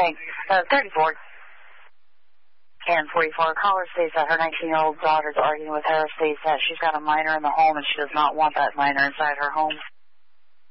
Thanks. 34. And 44. Caller states that her 19-year-old daughter's arguing with her, states that she's got a minor in the home and she does not want that minor inside her home.